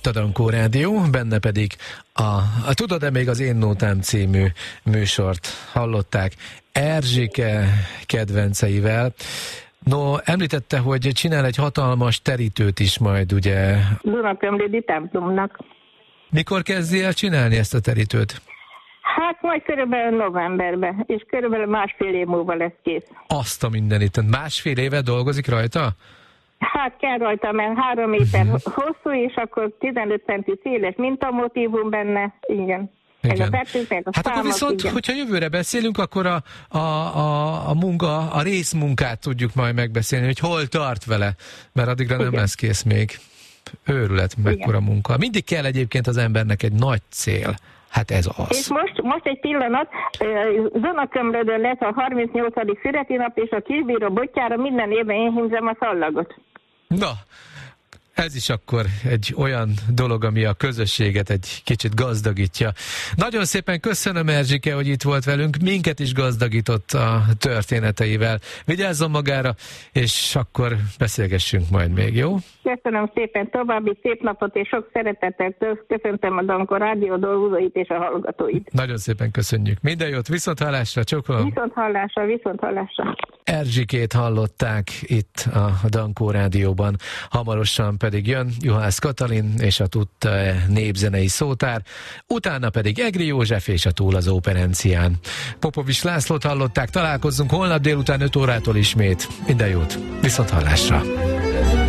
itt a Dankó Rádió, benne pedig a Tudod-e még az Én Nótám című műsort hallották Erzsike kedvenceivel. No, említette, hogy csinál egy hatalmas terítőt is majd, ugye? Dunakömlődi templomnak. Mikor kezdi el csinálni ezt a terítőt? Hát majd körülbelül novemberben, és körülbelül másfél év múlva lesz kész. Azt a mindenit. Másfél éve dolgozik rajta? Hát kell rajta, mert 3 méter hosszú, és akkor 15 centi széles mintamotívum benne, igen. Igen. Hát akkor viszont, igen. Hogyha jövőre beszélünk, akkor a részmunkát tudjuk majd megbeszélni, hogy hol tart vele, mert addigra nem lesz kész még. Őrület, mekkora munka. Mindig kell egyébként az embernek egy nagy cél. Hát ez az. És most egy pillanat, Dunakömlődön lesz a 38. születésnap, és a kisbíró botjára minden évben én hímzem a szallagot. Na, ez is akkor egy olyan dolog, ami a közösséget egy kicsit gazdagítja. Nagyon szépen köszönöm, Erzsike, hogy itt volt velünk, minket is gazdagított a történeteivel. Vigyázzon magára, és akkor beszélgessünk majd még, jó? Köszönöm szépen, további szép napot, és sok szeretettel köszöntöm a Dankó Rádió dolgozóit és a hallgatóit. Nagyon szépen köszönjük. Minden jót, viszonthallásra, csókolom. Viszonthallásra. Erzsikét hallották itt a Dankó Rádióban, hamarosan pedig jön Juhász Katalin és a Tudta népzenei szótár, utána pedig Egri József és a Túl az Operencián. Popovics Lászlót hallották, találkozzunk holnap délután 5 órától ismét. Minden jót, viszonthallásra.